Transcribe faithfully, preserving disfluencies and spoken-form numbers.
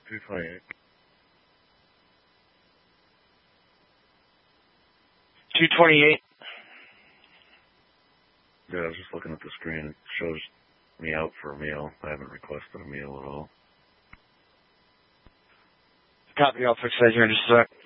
two twenty-eight. two twenty-eight. Yeah, I was just looking at the screen. It shows me out for a meal. I haven't requested a meal at all. Copy, I'll fix that here in just a sec.